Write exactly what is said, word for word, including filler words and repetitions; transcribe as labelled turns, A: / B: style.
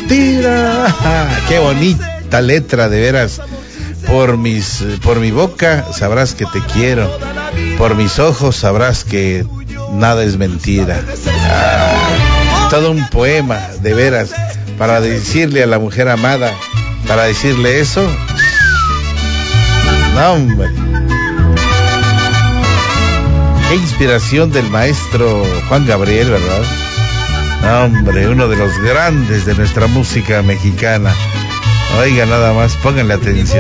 A: mentira. Qué bonita letra, de veras. Por mis, por mi boca sabrás que te quiero, por mis ojos sabrás que nada es mentira. Ah, todo un poema, de veras, para decirle a la mujer amada, para decirle eso. No, hombre. Qué inspiración del maestro Juan Gabriel, ¿verdad? No, hombre, uno de los grandes de nuestra música mexicana. Oiga, nada más, pónganle atención.